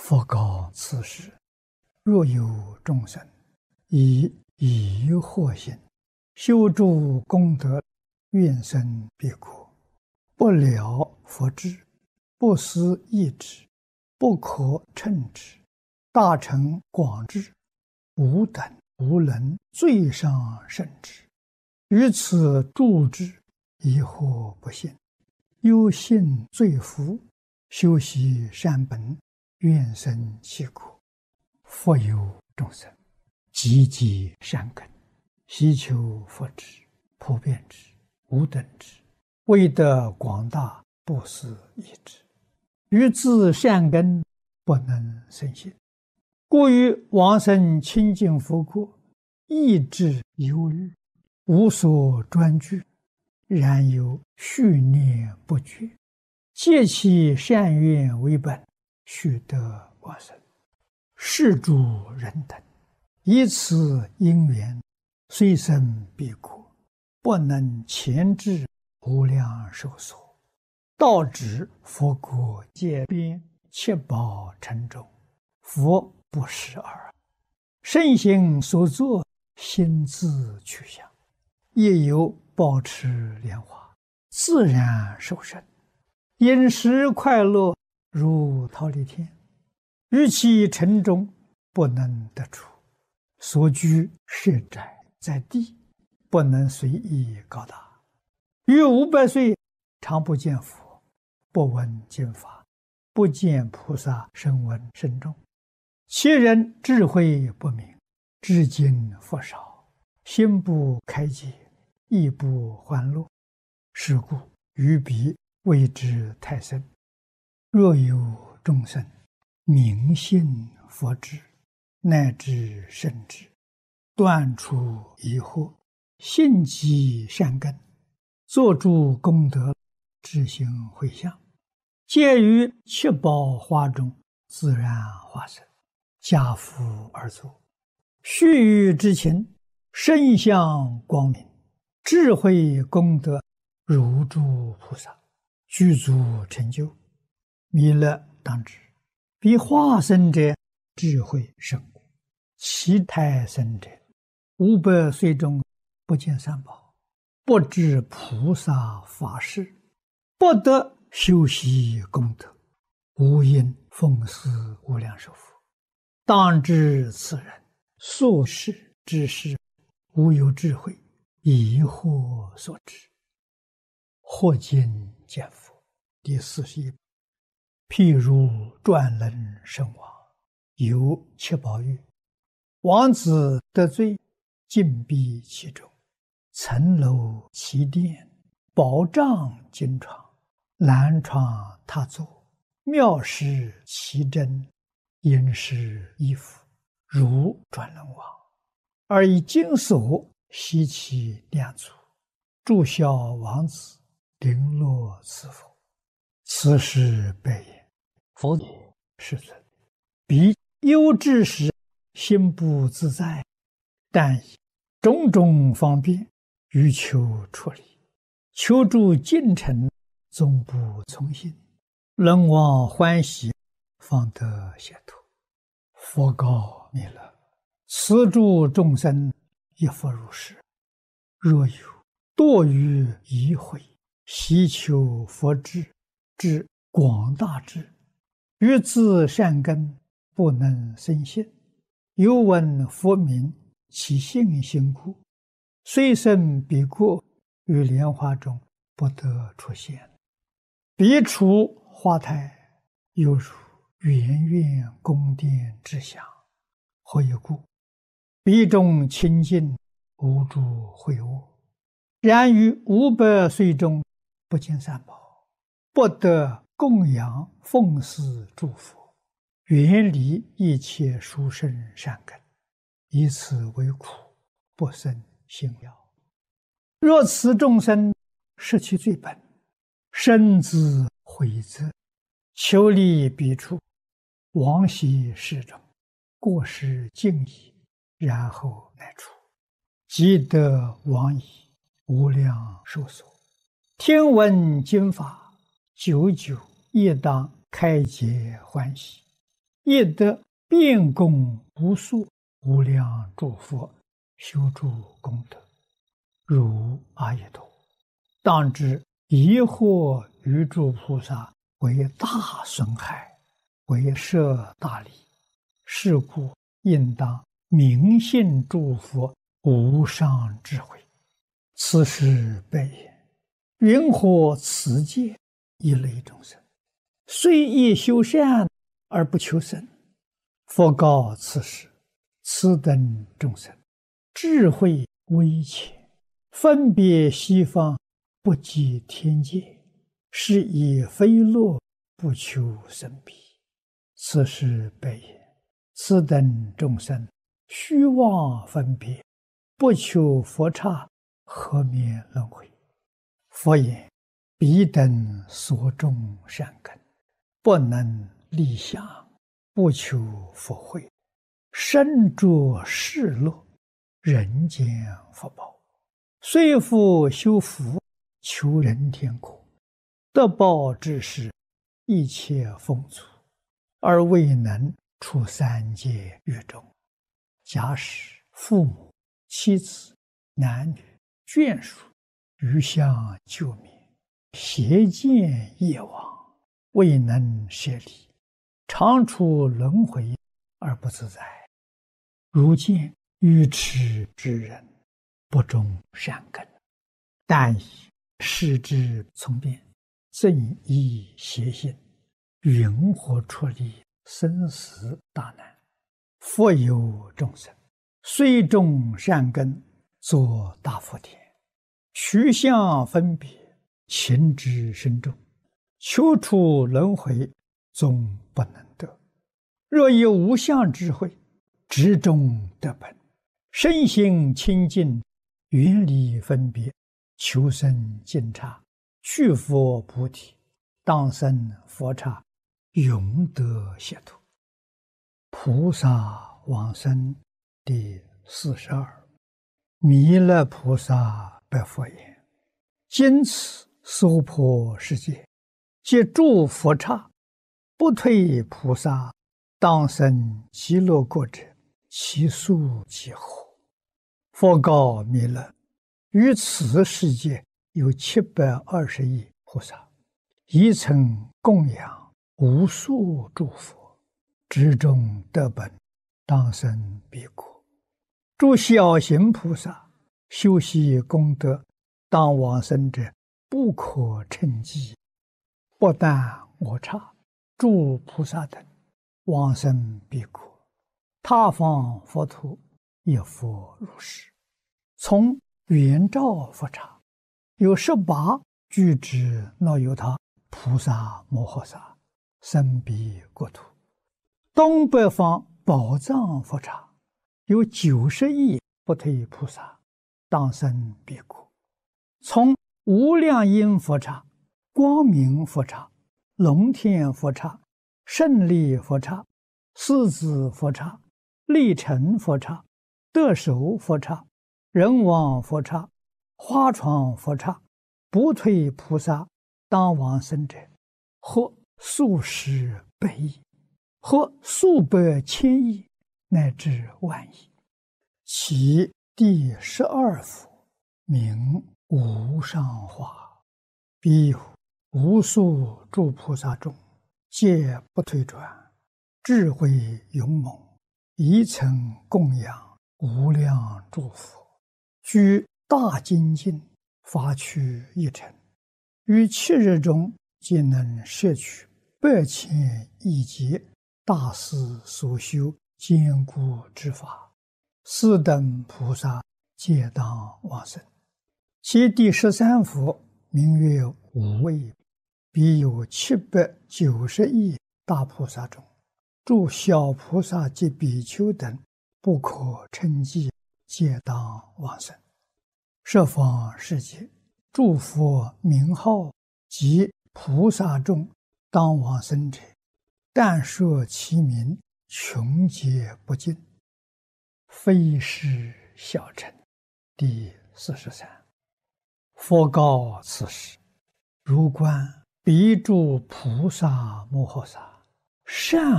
佛告此时：若有众生以疑惑心修诸功德，愿生彼国，不了佛智，不思议之，不可称之，大乘广智，无等无能，最上甚至。于此住之，疑惑不信，忧信罪福，修习善本，愿生其国。佛有众生，积极善根，希求佛智，普遍之，无等之，为得广大，不思议之。于自善根不能生信，故于往生清净佛国，意志忧虑，无所专具，然有续念不绝，借其善愿为本，须得往生。是诸人等以此因缘，虽生彼国，不能前至无量寿所，到指佛国界边，七宝城中，佛不识耳。圣行所作，心自去向，亦有保持莲花，自然受生，饮食快乐，如忉利天。于其城中不能得出，所居设宅在地，不能随意高大。于500岁常不见佛，不闻经法，不见菩萨声闻甚众。其人智慧不明，知经佛少，心不开解，亦不欢乐。是故于彼谓之太深。若有众生明信佛智，乃至圣智，断除疑惑，信积善根，作诸功德，智行回向，皆于七宝花中自然化身，家父而坐，须臾之情，身相光明，智慧功德如诸菩萨，具足成就。弥勒当知，彼化身者智慧甚广，其胎生者500岁中不见三宝，不知菩萨法事，不得修习功德，无因奉祀无量寿佛。当知此人所事之事，无有智慧，疑惑所致。或今见佛第41。譬如转轮圣王，有七宝玉，王子得罪，禁闭其中，层楼其殿，宝帐金床，蓝床榻座，妙饰其珍，殷实衣服，如转轮王，而以金锁悉其两足，祝孝王子，绫罗赐佛。此时白言：佛也，世尊，彼忧之时，心不自在，但以种种方便，欲求出离，求助进程，总不从心，人望欢喜，方得解脱。佛告弥勒：此诸众生亦复如是。若有堕于疑慧，希求佛智，之广大智，于自善根不能生信，犹闻佛名，其信心故，虽生彼国，于莲花中不得出现。彼处花台，犹如圆圆宫殿之祥。何以故？彼中清净，无诸秽恶。然于500岁中不见三宝，不得供养奉祀诸佛，远离一切殊胜善根，以此为苦，不生信了。若此众生失其罪本，身自悔责，求离彼处，往昔世中，过失尽已，然后乃出，即得往矣，无量寿所。听闻经法，久久亦当开解欢喜， 亦得遍供无数无量诸佛修诸功德，如阿逸多。当知疑惑于诸菩萨为大损害，为摄大利。是故应当明信诸佛无上智慧。此时悲言：云何此界一类众生，虽亦修善而不求生？佛告此时：此等众生智慧微浅，分别西方不及天界，是以非乐不求生彼。此时悲言：此等众生虚妄分别，不求佛刹，何免轮回？佛言：彼等所种善根，不能立想，不求佛慧，身着世乐，人间福报，虽复修福，求人天国，得报之时，一切丰足，而未能出三界狱中。假使父母、妻子、男女、眷属余相救灭，邪见业往，未能舍离，常处轮回而不自在。如见愚痴之人，不种善根，但以视之从变，正依邪心，云何出离生死大难？复有众生，虽种善根，作大福田，取相分别，情之深重，求出轮回，终不能得。若有无相智慧，执中得本，身心清净，远离分别，求生净刹，去佛菩提，当生佛刹，永得解脱。菩萨往生第42。弥勒菩萨白佛言：今此娑婆世界，皆诸佛刹，不退菩萨，当生极乐国者，其数几何？佛告弥勒：于此世界有720亿菩萨，一曾供养无数诸佛，执中得本，当生彼国。诸小行菩萨修习功德，当往生者不可称计。不但我刹诸菩萨等往生彼国，他方佛土也复如是。从圆照佛刹有18具之那由他菩萨摩诃萨生彼国土。东北方宝藏佛刹有90亿不退菩萨，当生彼国。从无量音佛刹、光明佛刹、龙天佛刹、胜利佛刹、狮子佛刹、力成佛刹、得手佛刹、人王佛刹、花床佛刹，不退菩萨当往生者，或数十百亿，或数百千亿，乃至万亿。其第12佛名无上化。彼有无数诸菩萨中，皆不退转，智慧勇猛，一曾供养无量诸佛，居大精进，发趣一尘，于7日中皆能摄取8千亿劫大师所修坚固之法，四等菩萨皆当往生。其第13佛名曰无畏。彼有790亿大菩萨中，诸小菩萨及比丘等不可称计，皆当往生。十方世界诸佛名号及菩萨众当往生者，但说其名，穷劫不尽，非是小乘。第43。佛告此时：如观彼诸菩萨摩诃萨善